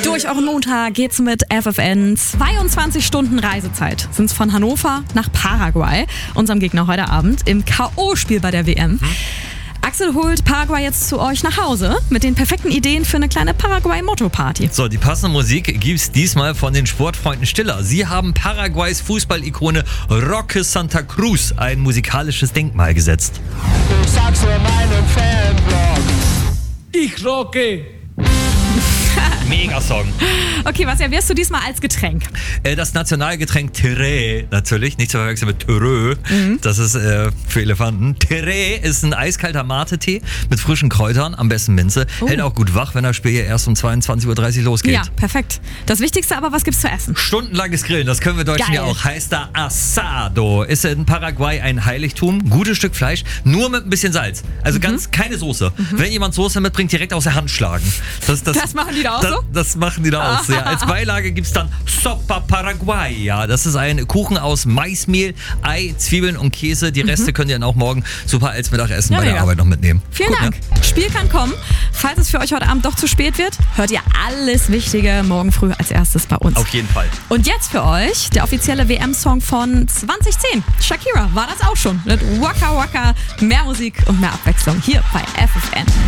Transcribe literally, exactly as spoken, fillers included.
Durch euren Montag geht's mit F F N. zweiundzwanzig Stunden Reisezeit sind's von Hannover nach Paraguay, unserem Gegner heute Abend, im K O-Spiel bei der W M. Hm. Axel holt Paraguay jetzt zu euch nach Hause mit den perfekten Ideen für eine kleine Paraguay-Motto-Party. So, die passende Musik gibt's diesmal von den Sportfreunden Stiller. Sie haben Paraguays Fußballikone Roque Santa Cruz ein musikalisches Denkmal gesetzt. Ich sag's nur meinem Fanblog. Ich rocke. Mega-Song. Okay, was servierst du diesmal als Getränk? Äh, das Nationalgetränk Terré, natürlich, nicht zu verwechseln mit Terreux. Mhm. Das ist äh, für Elefanten. Terré ist ein eiskalter Mate-Tee mit frischen Kräutern, am besten Minze. Oh. Hält auch gut wach, wenn das Spiel hier erst um zweiundzwanzig Uhr dreißig losgeht. Ja, perfekt. Das Wichtigste aber, was gibt's zu essen? Stundenlanges Grillen, das können wir Deutschen Geil. ja auch. Heißt da Asado. Ist in Paraguay ein Heiligtum. Gutes Stück Fleisch, nur mit ein bisschen Salz. Also mhm. ganz keine Soße. Mhm. Wenn jemand Soße mitbringt, direkt aus der Hand schlagen. Das, das, das machen die da auch das, so? Das machen die da auch so. Ja. Als Beilage gibt es dann Sopa Paraguaya. Das ist ein Kuchen aus Maismehl, Ei, Zwiebeln und Käse. Die Reste mhm. könnt ihr dann auch morgen super als Mittagessen ja, bei der mega. Arbeit noch mitnehmen. Vielen Gut, Dank. Ne? Spiel kann kommen. Falls es für euch heute Abend doch zu spät wird, hört ihr alles Wichtige morgen früh als erstes bei uns. Auf jeden Fall. Und jetzt für euch der offizielle W M-Song von zwanzig zehn. Shakira war das auch schon. Mit Waka Waka. Mehr Musik und mehr Abwechslung hier bei F F N.